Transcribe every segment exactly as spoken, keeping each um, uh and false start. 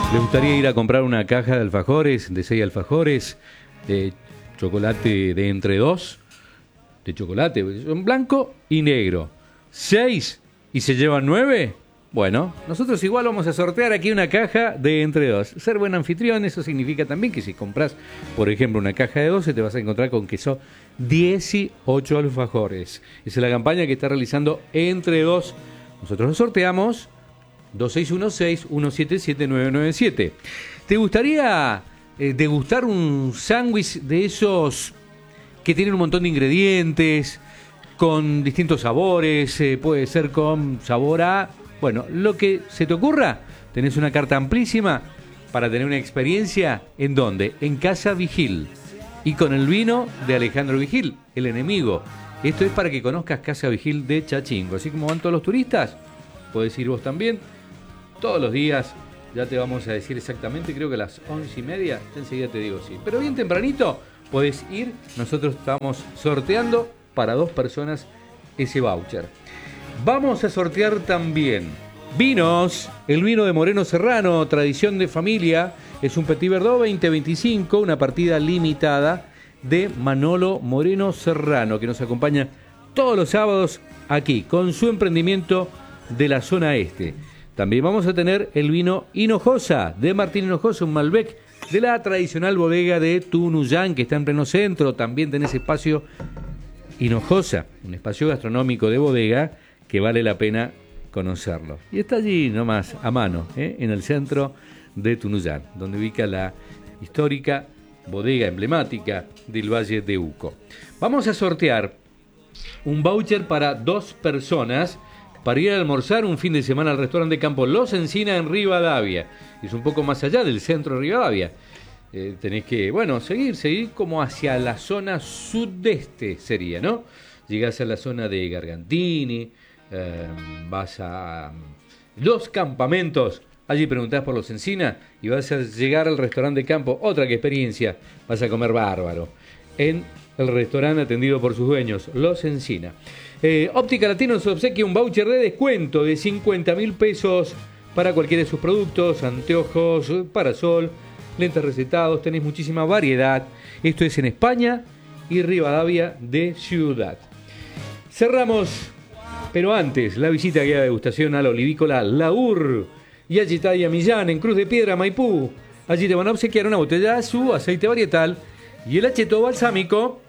¿Les gustaría ir a comprar una caja de alfajores, de seis alfajores, de chocolate de entre dos? De chocolate, son blanco y negro. ¿Seis y se llevan nueve? Bueno, nosotros igual vamos a sortear aquí una caja de entre dos. Ser buen anfitrión, eso significa también que si compras, por ejemplo, una caja de doce, te vas a encontrar con que son dieciocho alfajores. Esa es la campaña que está realizando Entre Dos. Nosotros lo sorteamos dos seis uno seis, uno siete siete, nueve nueve siete. ¿Te gustaría eh, degustar un sándwich de esos que tienen un montón de ingredientes, con distintos sabores? Eh, puede ser con sabor a... Bueno, lo que se te ocurra. Tenés una carta amplísima para tener una experiencia. ¿En dónde? En Casa Vigil. Y con el vino de Alejandro Vigil, el enemigo. Esto es para que conozcas Casa Vigil de Chachingo. Así como van todos los turistas, podés ir vos también. Todos los días, ya te vamos a decir exactamente, creo que a las once y media, enseguida te digo sí. Pero bien tempranito podés ir. Nosotros estamos sorteando para dos personas ese voucher. Vamos a sortear también vinos. El vino de Moreno Serrano, tradición de familia. Es un Petit Verdot veinte veinticinco, una partida limitada de Manolo Moreno Serrano, que nos acompaña todos los sábados aquí, con su emprendimiento de la zona este. También vamos a tener el vino Hinojosa, de Martín Hinojosa, un Malbec, de la tradicional bodega de Tunuyán, que está en pleno centro. También tenés espacio Hinojosa, un espacio gastronómico de bodega, que vale la pena conocerlo. Y está allí nomás, a mano, ¿eh? en el centro de Tunuyán, donde ubica la histórica bodega emblemática del Valle de Uco. Vamos a sortear un voucher para dos personas para ir a almorzar un fin de semana al restaurante de campo Los Encina en Rivadavia. Es un poco más allá del centro de Rivadavia. Eh, tenés que, bueno, seguir, seguir como hacia la zona sudeste sería, ¿no? Llegás a la zona de Gargantini, eh, vas a los campamentos, allí preguntás por Los Encina y vas a llegar al restaurante de campo. Otra que experiencia, vas a comer bárbaro en el restaurante atendido por sus dueños, Los Encina. Eh, Óptica Latino nos obsequia un voucher de descuento de cincuenta mil pesos para cualquiera de sus productos, anteojos, parasol, lentes recetados. Tenés muchísima variedad. Esto es en España y Rivadavia de Ciudad. Cerramos, pero antes, la visita guía de degustación a la olivícola Laur y Agitadia Millán en Cruz de Piedra, Maipú. Allí te van a obsequiar una botella de su aceite varietal y el acheto balsámico.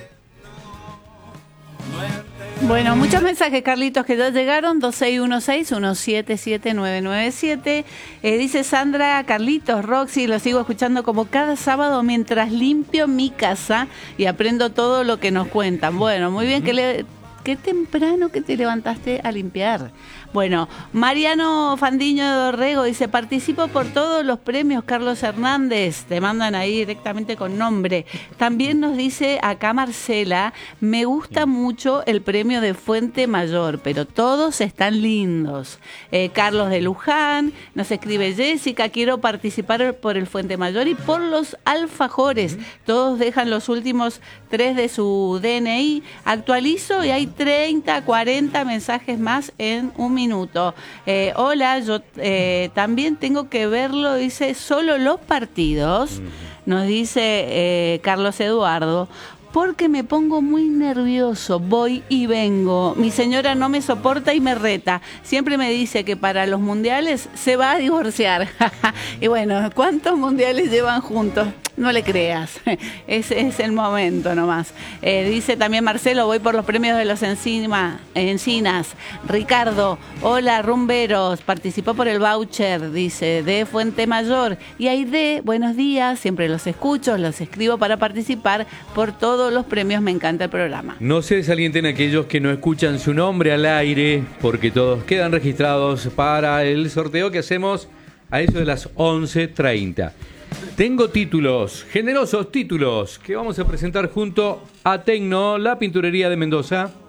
Bueno, muchos mensajes, Carlitos, que ya llegaron. Dos seis uno seis, uno siete siete, nueve nueve siete. Eh, dice Sandra, Carlitos, Roxy, lo sigo escuchando como cada sábado mientras limpio mi casa y aprendo todo lo que nos cuentan. Bueno, muy bien, que le... Qué temprano que te levantaste a limpiar. Bueno, Mariano Fandiño de Dorrego dice, participo por todos los premios, Carlos Hernández. Te mandan ahí directamente con nombre. También nos dice acá Marcela, me gusta mucho el premio de Fuente Mayor, pero todos están lindos. Eh, Carlos de Luján, nos escribe Jessica, quiero participar por el Fuente Mayor y por los alfajores. Todos dejan los últimos tres de su D N I. Actualizo y hay treinta, cuarenta mensajes más en un minuto. Eh, hola, yo eh, también tengo que verlo, dice, solo los partidos, nos dice eh, Carlos Eduardo, porque me pongo muy nervioso, voy y vengo. Mi señora no me soporta y me reta. Siempre me dice que para los mundiales se va a divorciar. Y bueno, ¿cuántos mundiales llevan juntos? No le creas, ese es el momento nomás. Eh, dice también Marcelo, voy por los premios de los Encima, Encinas. Ricardo, hola rumberos, participó por el voucher, dice, de Fuente Mayor. Y Aide, buenos días, siempre los escucho, los escribo para participar por todos los premios, me encanta el programa. No se desalienten aquellos que no escuchan su nombre al aire, porque todos quedan registrados para el sorteo que hacemos a eso de las once treinta. Tengo títulos, generosos títulos, que vamos a presentar junto a Tecno, la pinturería de Mendoza.